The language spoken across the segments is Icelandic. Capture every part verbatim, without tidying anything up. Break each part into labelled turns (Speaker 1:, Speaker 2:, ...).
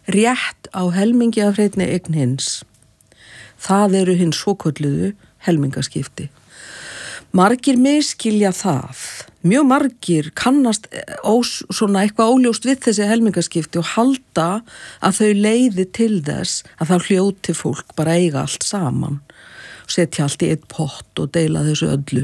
Speaker 1: rétt á helmingi af hreinni eign hins. Það eru hins svokölluðu helmingaskipti. Margir miskilja það. Mjög margir kannast ós, svona eitthvað óljóst við þessi helmingaskipti og halda að þau leiði til þess að það hljóti fólk bara eiga allt saman. Setja allt í einn pott og deila þessu öllu.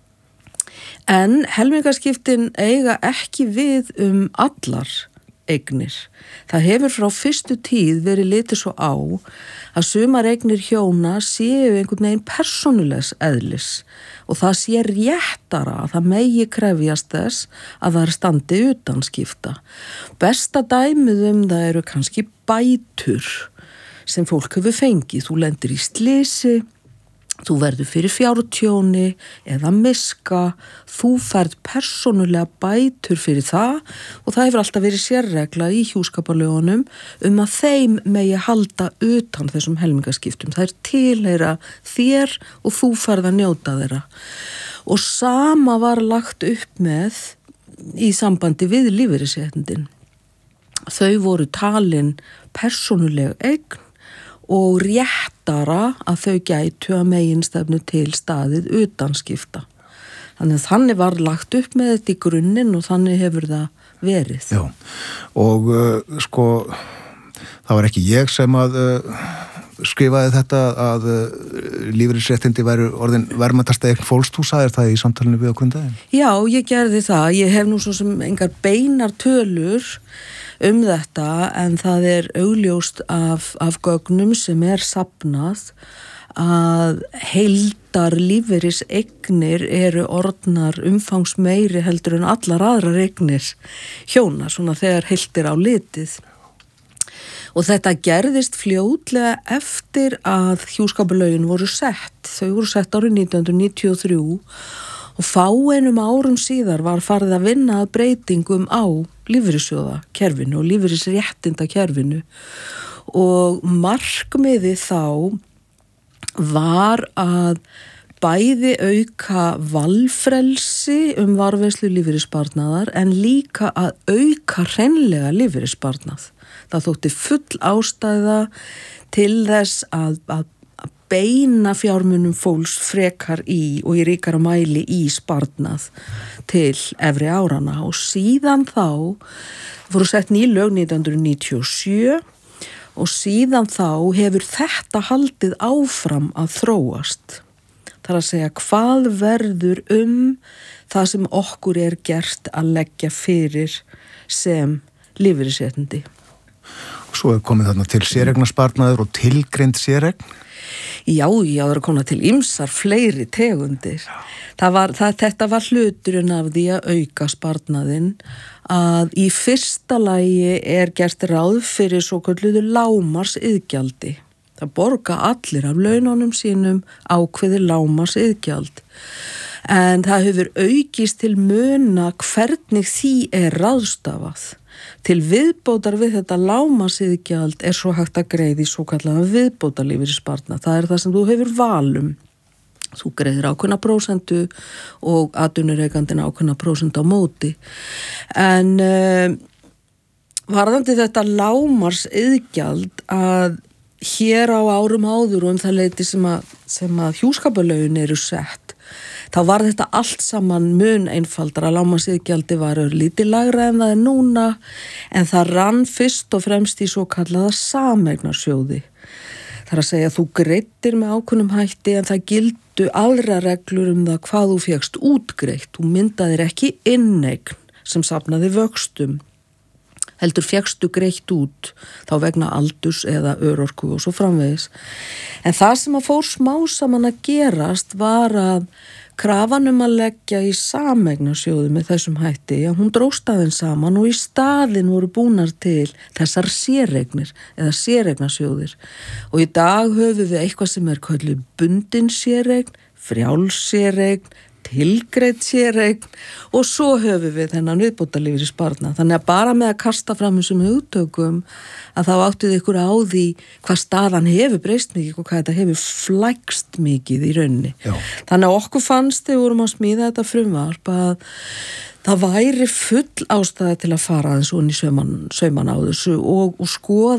Speaker 1: En helmingaskiptin eiga ekki við um allar eignir. Það hefur frá fyrstu tíð verið litið svo á að sumar eignir hjóna séu einhvern veginn persónulegs eðlis og það sé réttara að það megi krefjast þess að það er standi utan skipta. Besta dæmið um það eru kannski bætur sem fólk hefur fengið. Þú lendir í slysi, þú verður fyrir fjártjóni eða miska, þú færð persónulega bætur fyrir það og það hefur alltaf verið sérregla í hjúskaparlögunum um að þeim megi halda utan þessum helmingaskiptum. Það er tilheyra þér og þú færð að njóta þeirra. Og sama var lagt upp með í sambandi við lífeyrisréttindin. Þau voru talin persónuleg eign og réttara að þau gætu að meginstefnu til staðið utan skipta. Þannig að þannig var lagt upp með þetta í grunninn og þannig hefur það verið.
Speaker 2: Já, og uh, sko, það var ekki ég sem að uh, skrifaði þetta að uh, lífeyrisréttindi væru orðin verðmætasta eign fólks. Þú sagðir það í samtalinu við okkur um daginn.
Speaker 1: Já, ég gerði það. Ég hef nú svo sem engar beinar tölur um þetta, en það er augljóst af, af gögnum sem er safnað að heildar lífeyris eignir eru orðnar umfangsmeiri heldur en allar aðrar eignir hjóna, svona þegar heildir á litið. Og þetta gerðist fljótlega eftir að hjúskaparlögin voru sett. Þau voru sett árið nítján hundruð níutíu og þrjú og fáeinum árum síðar var farið að vinna að breytingum á lífeyrissjóðakerfinu og lífeyrisréttindakerfinu og markmiðið þá var að bæði auka valfrelsi um varðveislu lífeyrissparnaðar en líka að auka hreinlega lífeyrissparnað. Það þótti full ástæða til þess að, að beina fjármunum fólks frekar í og í ríkara mæli í sparnað til efri árana og síðan þá voru sett ný lög nítján hundruð níutíu og sjö og síðan þá hefur þetta haldið áfram að þróast. Það er að segja hvað verður um það sem okkur er gert að leggja fyrir sem lífeyrisréttindi.
Speaker 2: Svo er komið þarna til séreignarsparnaður og tilgreind séreign.
Speaker 1: Já, já, það er komið til ýmsar fleiri tegundir. Það var, það, þetta var hluturinn af því að auka sparnaðinn að í fyrsta lagi er gert ráð fyrir svokölluðu lágmarksiðgjaldi. Það borga allir af laununum sínum ákveði lágmarksiðgjald. En það hefur aukist til muna hvernig því er ráðstafað. Til viðbótar við þetta lágmarksiðgjald er svo hægt að greiða í svokallaðan viðbótarlífeyrissparnað. Það er það sem þú hefur valum. Þú greiðir ákveðna prósentu og atvinnurekandinn ákveðna prósentu á móti. En uh, varðandi þetta lágmarksiðgjald að hér á árum áður og um það leyti sem að, sem að hjúskaparlögin eru sett, þá var þetta allt saman mun einfaldara. Lágmarksiðgjaldi var örlítið lægra en það er núna, en það rann fyrst og fremst í svo kallaða sameignarsjóði. Það er að segja að þú greiddir með ákunnum hætti en það gildu aðra reglur um það hvað þú fékkst útgreitt. Þú myndaðir ekki inneign sem safnaði vöxtum. Heldur fékkstu greitt út þá vegna aldurs eða örorku og svo framvegis. En það sem að fór smá saman að gerast var að krafan um að leggja í sameignarsjóði með þessum hætti, já, hún dróst aðeins saman og í staðinn voru búnar til þessar séreignir eða séreignarsjóðir. Og í dag höfum við eitthvað sem er kallað bundin séreign, frjáls séreign, tilgreidd séreign og svo höfum við þennan viðbótarlífeyrissparnað. Þannig að bara með að kasta fram þessum hugtökum að þá áttið ykkur á því hvað staðan hefur breyst mikið og hvað þetta hefur flækst mikið í rauninni. Já. Þannig að okkur fannst þegar við vorum að smíða þetta frumvarp að það væri full ástæða til að fara aðeins onni sauman, sauman á þessu og, og skoða